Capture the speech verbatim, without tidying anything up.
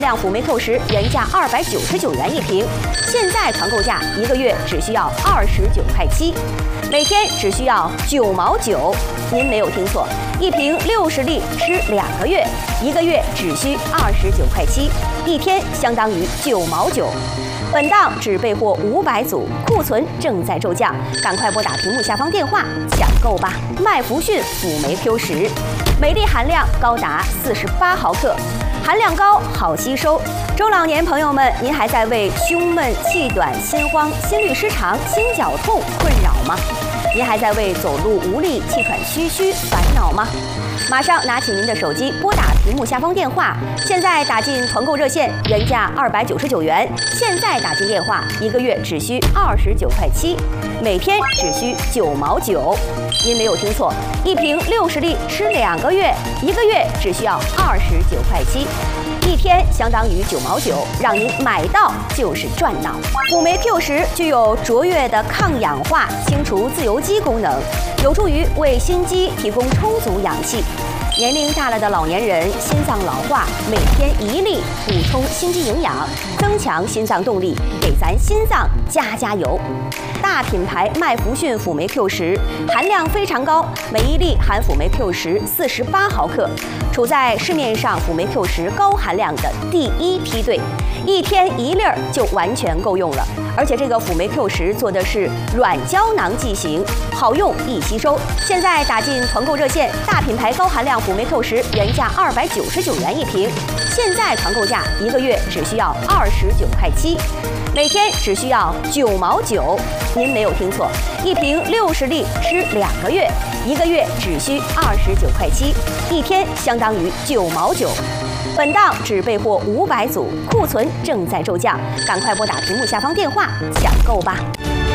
量辅酶 Q 十原价二百九十九元一瓶，现在团购价一个月只需要二十九块七，每天只需要九毛九。您没有听错，一瓶六十粒吃两个月，一个月只需二十九块七，一天相当于九毛九。本档只备货五百组，库存正在骤降，赶快拨打屏幕下方电话抢购吧！麦福逊辅酶 Q 十，每粒含量高达四十八毫克。含量高，好吸收。中老年朋友们，您还在为胸闷、气短、心慌、心律失常、心绞痛困扰吗？您还在为走路无力、气喘吁吁烦恼吗？马上拿起您的手机，拨打屏幕下方电话，现在打进团购热线，原价二百九十九元，现在打进电话，一个月只需二十九块七，每天只需九毛九。您没有听错，一瓶六十粒吃两个月，一个月只需要二十九块七，一天相当于九毛九，让您买到就是赚到。辅酶 Q 十具有卓越的抗氧化、清除自由基功能，有助于为心肌提供充足氧气。年龄大了的老年人心脏老化，每天一粒补充心肌营养，增强心脏动力，给咱心脏加加油。大品牌麦福逊辅酶 Q 十含量非常高，每一粒含辅酶 Q 十四十八毫克，处在市面上辅酶 Q 十高含量的第一梯队，一天一粒儿就完全够用了。而且这个辅酶 Q 十做的是软胶囊剂型，好用易吸收。现在打进团购热线，大品牌高含量辅酶 Q 十原价二百九十九元一瓶，现在团购价一个月只需要二十九块七，每天只需要九毛九。您没有听错，一瓶六十粒吃两个月，一个月只需二十九块七，一天相当于九毛九。本档只备货五百组，库存正在骤降，赶快拨打屏幕下方电话抢购吧。